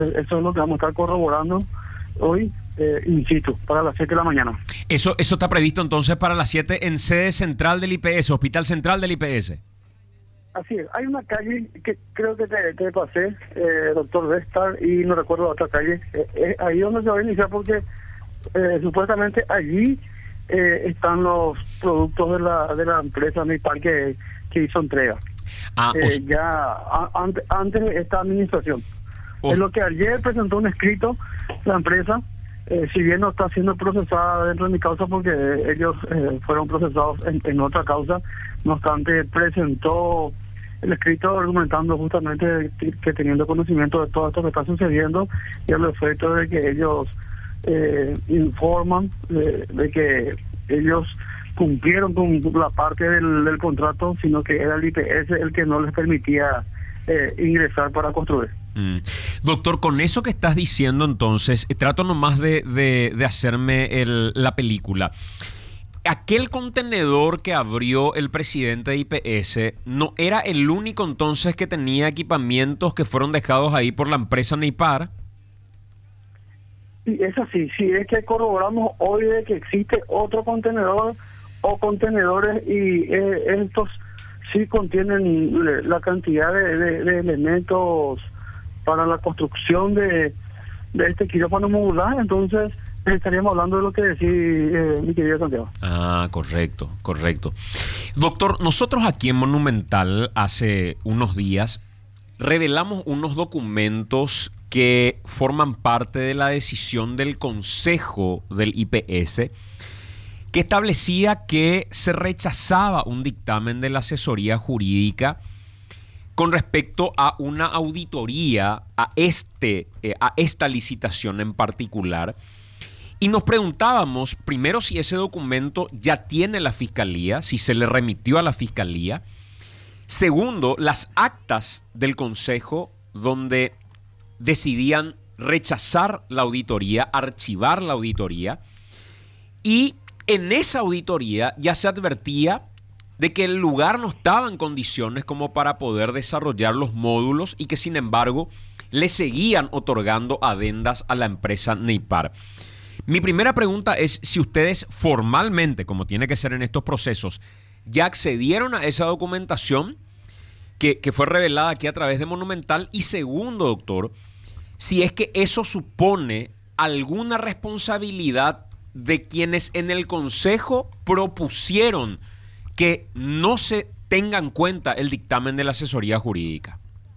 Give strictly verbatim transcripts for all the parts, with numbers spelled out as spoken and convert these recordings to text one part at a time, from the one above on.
Eso es lo que vamos a estar corroborando hoy, eh, in situ, para las siete de la mañana. Eso, eso está previsto entonces para las siete en sede central del I P S, Hospital Central del I P S. Así es, hay una calle que creo que te, te pasé, eh, doctor Vestar, y no recuerdo la otra calle. Eh, eh, ahí donde se va a iniciar porque eh, supuestamente allí eh, están los productos de la de la empresa Nipar que, que hizo entrega. Ah, eh, os... ya a, ante, antes de esta administración. os... Es lo que ayer presentó un escrito la empresa, eh, si bien no está siendo procesada dentro de mi causa porque ellos eh, fueron procesados en, en otra causa, no obstante presentó el escrito argumentando justamente que, que teniendo conocimiento de todo esto que está sucediendo y el efecto de que ellos eh, informan de, de que ellos cumplieron con la parte del, del contrato, sino que era el I P S el que no les permitía eh, ingresar para construir. Mm. Doctor, con eso que estás diciendo entonces, eh, trato nomás de, de, de hacerme el, la película. Aquel contenedor que abrió el presidente de I P S, ¿no era el único entonces que tenía equipamientos que fueron dejados ahí por la empresa Nipar? Y es así, sí, es que corroboramos hoy de que existe otro contenedor o contenedores y eh, estos sí contienen la cantidad de, de, de elementos para la construcción de, de este quirófano modular, entonces estaríamos hablando de lo que decía eh, mi querido Santiago. Ah, correcto, correcto. Doctor, nosotros aquí en Monumental hace unos días revelamos unos documentos que forman parte de la decisión del Consejo del I P S que establecía que se rechazaba un dictamen de la asesoría jurídica con respecto a una auditoría a, este, eh, a esta licitación en particular. Y nos preguntábamos, primero, si ese documento ya tiene la Fiscalía, si se le remitió a la Fiscalía. Segundo, las actas del Consejo donde decidían rechazar la auditoría, archivar la auditoría. Y en esa auditoría ya se advertía de que el lugar no estaba en condiciones como para poder desarrollar los módulos y que, sin embargo, le seguían otorgando adendas a la empresa Nipar. Mi primera pregunta es si ustedes formalmente, como tiene que ser en estos procesos, ya accedieron a esa documentación que, que fue revelada aquí a través de Monumental. Y segundo, doctor, si es que eso supone alguna responsabilidad de quienes en el Consejo propusieron que no se tenga en cuenta el dictamen de la asesoría jurídica.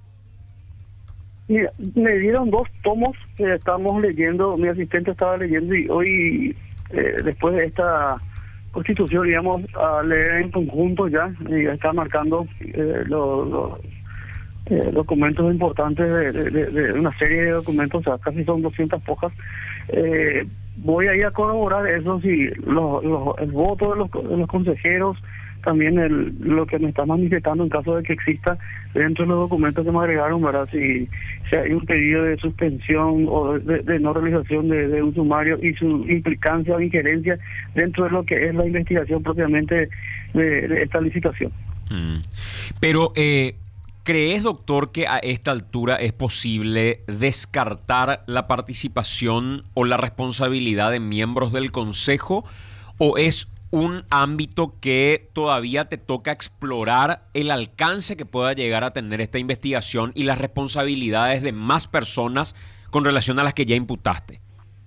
Mira, me dieron dos tomos que estamos leyendo, mi asistente estaba leyendo y hoy, eh, después de esta constitución, íbamos a leer en conjunto ya, y está marcando eh, los, los eh, documentos importantes de, de, de una serie de documentos, o sea, casi son doscientas hojas. Eh, voy a ir a corroborar eso, si los, los, el voto de los, de los consejeros, también el, lo que me está manifestando en caso de que exista dentro de los documentos que me agregaron, ¿verdad? Si, si hay un pedido de suspensión o de, de no realización de, de un sumario y su implicancia o injerencia dentro de lo que es la investigación propiamente de, de esta licitación. Mm. Pero, eh, ¿crees, doctor, que a esta altura es posible descartar la participación o la responsabilidad de miembros del Consejo, o es un ámbito que todavía te toca explorar el alcance que pueda llegar a tener esta investigación y las responsabilidades de más personas con relación a las que ya imputaste?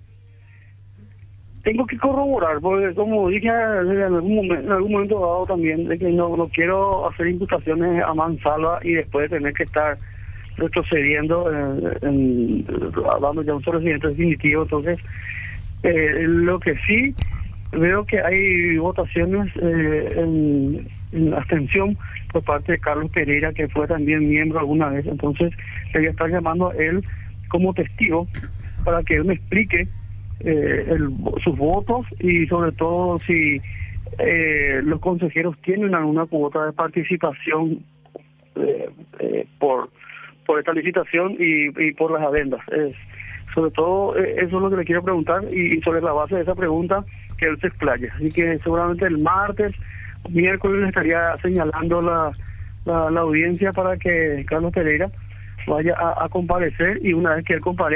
Tengo que corroborar, porque como dije en algún momento, en algún momento dado también, de que no, no quiero hacer imputaciones a mansalva y después tener que estar retrocediendo, en, en, hablando ya de un procedimiento definitivo. Entonces, eh, lo que sí veo que hay votaciones eh, en, en abstención por parte de Carlos Pereira, que fue también miembro alguna vez. Entonces le voy a estar llamando a él como testigo para que él me explique eh, el, sus votos y sobre todo si eh, los consejeros tienen alguna cuota de participación eh, eh, por por esta licitación y, y por las adendas. Es, sobre todo eh, eso es lo que le quiero preguntar, y, y sobre la base de esa pregunta que él se explaya. Así que seguramente el martes, miércoles, estaría señalando la, la, la audiencia para que Carlos Pereira vaya a, a comparecer, y una vez que él comparezca